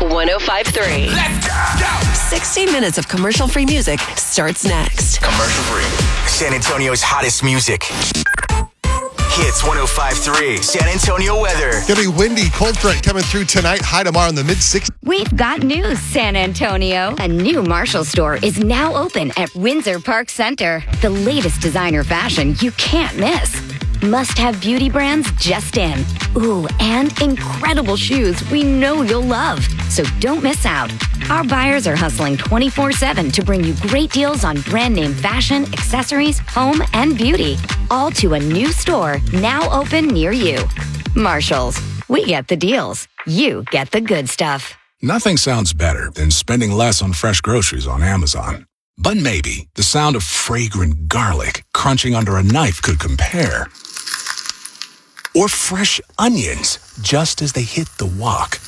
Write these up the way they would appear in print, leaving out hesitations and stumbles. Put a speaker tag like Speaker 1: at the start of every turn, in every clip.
Speaker 1: 105.3.
Speaker 2: Let's go!
Speaker 1: 60 minutes of commercial-free music starts next.
Speaker 3: Commercial-free. San Antonio's hottest music. Hits 105.3. San Antonio weather.
Speaker 4: Gonna be windy, cold front coming through tonight. High tomorrow in the mid-60s.
Speaker 5: We've got news, San Antonio. A new Marshall store is now open at Windsor Park Center. The latest designer fashion you can't miss. Must-have beauty brands just in. Ooh, and incredible shoes we know you'll love. So don't miss out. Our buyers are hustling 24/7 to bring you great deals on brand name fashion, accessories, home, and beauty. All to a new store now open near you. Marshall's. We get the deals. You get the good stuff.
Speaker 6: Nothing sounds better than spending less on fresh groceries on Amazon. But maybe the sound of fragrant garlic crunching under a knife could compare. Or fresh onions just as they hit the wok.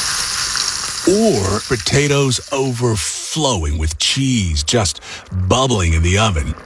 Speaker 6: Or potatoes overflowing with cheese just bubbling in the oven.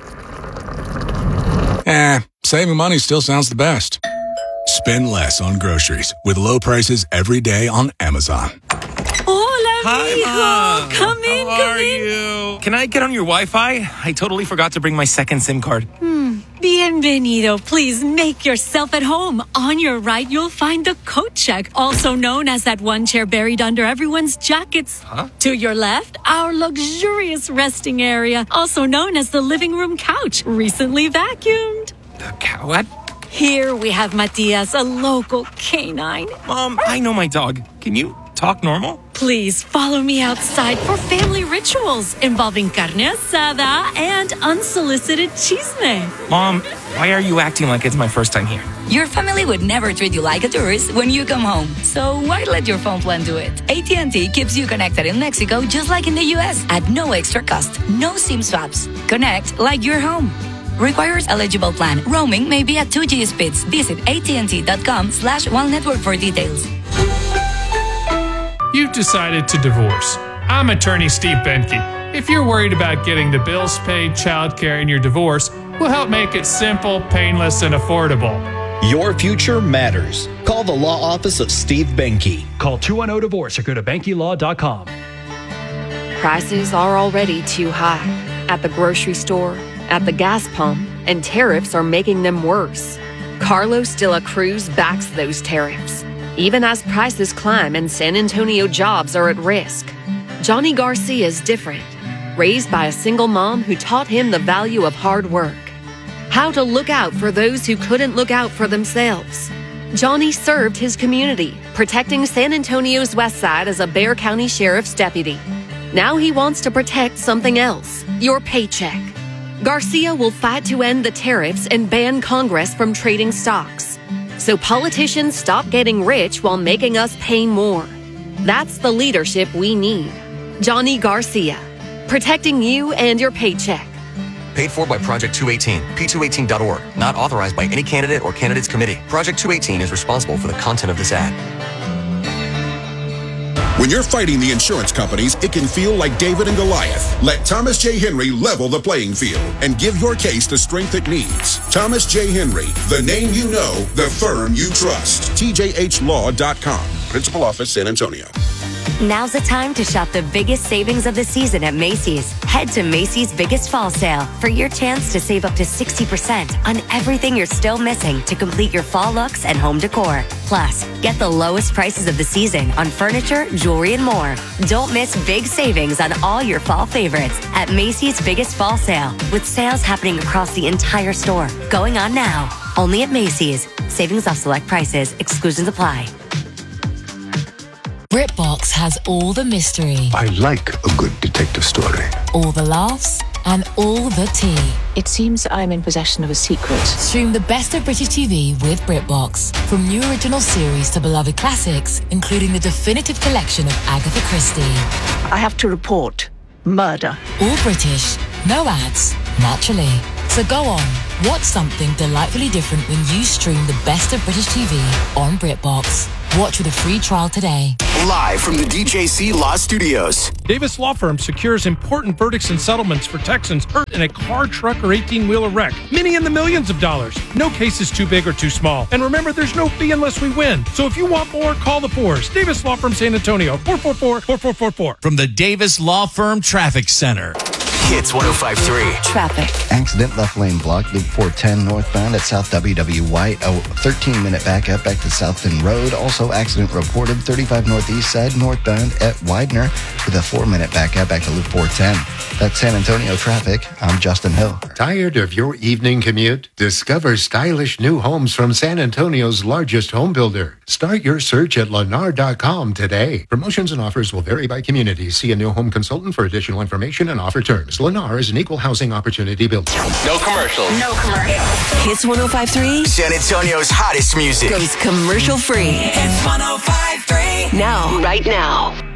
Speaker 6: Saving money still sounds the best. Spend less on groceries with low prices every day on Amazon.
Speaker 7: Hola,
Speaker 8: Hi,
Speaker 7: mijo.
Speaker 8: Mom.
Speaker 7: Come in,
Speaker 8: How
Speaker 7: come
Speaker 8: are
Speaker 7: in.
Speaker 8: you? Can I get on your Wi-Fi? I totally forgot to bring my second SIM card.
Speaker 7: Bienvenido. Please make yourself at home. On your right, you'll find the coat check, also known as that one chair buried under everyone's jackets.
Speaker 8: Huh?
Speaker 7: To your left, our luxurious resting area, also known as the living room couch, recently vacuumed.
Speaker 8: The cow? What?
Speaker 7: Here we have Matias, a local canine.
Speaker 8: Mom, I know my dog. Can you talk normal?
Speaker 7: Please follow me outside for family rituals involving carne asada and unsolicited chisme.
Speaker 8: Mom, why are you acting like it's my first time here?
Speaker 9: Your family would never treat you like a tourist when you come home. So why let your phone plan do it? AT&T keeps you connected in Mexico just like in the US at no extra cost. No SIM swaps. Connect like you're home. Requires eligible plan. Roaming may be at 2G speeds. Visit AT&T.com/OneNetwork for details.
Speaker 10: You've decided to divorce. I'm attorney Steve Benke. If you're worried about getting the bills paid, childcare, and your divorce, we'll help make it simple, painless, and affordable.
Speaker 11: Your future matters. Call the law office of Steve Benke.
Speaker 12: Call 210-DIVORCE or go to BenkeLaw.com.
Speaker 13: Prices are already too high. At the grocery store, at the gas pump, and tariffs are making them worse. Carlos de la Cruz backs those tariffs, even as prices climb and San Antonio jobs are at risk. Johnny Garcia is different, raised by a single mom who taught him the value of hard work, how to look out for those who couldn't look out for themselves. Johnny served his community, protecting San Antonio's West Side as a Bexar County Sheriff's deputy. Now he wants to protect something else, your paycheck. Garcia will fight to end the tariffs and ban Congress from trading stocks, so politicians stop getting rich while making us pay more. That's the leadership we need. Johnny Garcia, protecting you and your paycheck.
Speaker 14: Paid for by Project 218, p218.org. Not authorized by any candidate or candidates committee. Project 218 is responsible for the content of this ad.
Speaker 15: When you're fighting the insurance companies, it can feel like David and Goliath. Let Thomas J. Henry level the playing field and give your case the strength it needs. Thomas J. Henry, the name you know, the firm you trust. TJHLaw.com. Principal Office, San Antonio.
Speaker 16: Now's the time to shop the biggest savings of the season at Macy's. Head to Macy's Biggest Fall Sale for your chance to save up to 60% on everything you're still missing to complete your fall looks and home decor. Plus, get the lowest prices of the season on furniture, jewelry, and more. Don't miss big savings on all your fall favorites at Macy's Biggest Fall Sale, with sales happening across the entire store. Going on now. Only at Macy's. Savings off select prices. Exclusions apply.
Speaker 17: BritBox has all the mystery.
Speaker 18: I like a good detective story.
Speaker 17: All the laughs and all the tea.
Speaker 19: It seems I'm in possession of a secret.
Speaker 17: Stream the best of British TV with BritBox. From new original series to beloved classics, including the definitive collection of Agatha Christie.
Speaker 19: I have to report murder.
Speaker 17: All British, no ads, naturally. So go on, Watch something delightfully different when you stream the best of British TV on BritBox. Watch with a free trial today.
Speaker 3: Live from the DJC Law Studios.
Speaker 2: Davis Law Firm secures important verdicts and settlements for Texans hurt in a car, truck, or 18-wheeler wreck. Many in the millions of dollars. No case is too big or too small. And remember, there's no fee unless we win. So if you want more, call the Fours. Davis Law Firm San Antonio, 444-4444.
Speaker 20: From the Davis Law Firm Traffic Center.
Speaker 3: Hits 105.3.
Speaker 1: Traffic.
Speaker 21: Accident left lane blocked, Loop 410 northbound at South W.W. White. A 13-minute backup back to South End Road. Also accident reported 35 northeast side northbound at Widener with a 4-minute backup back to Loop 410. That's San Antonio traffic. I'm Justin Hill.
Speaker 18: Tired of your evening commute? Discover stylish new homes from San Antonio's largest home builder. Start your search at Lennar.com today. Promotions and offers will vary by community. See a new home consultant for additional information and offer terms. Lennar is an equal housing opportunity builder.
Speaker 3: No commercials.
Speaker 1: No commercials. Hits 105.3.
Speaker 3: San Antonio's hottest music
Speaker 1: Goes commercial free.
Speaker 3: Hits 105.3.
Speaker 1: Now, right now.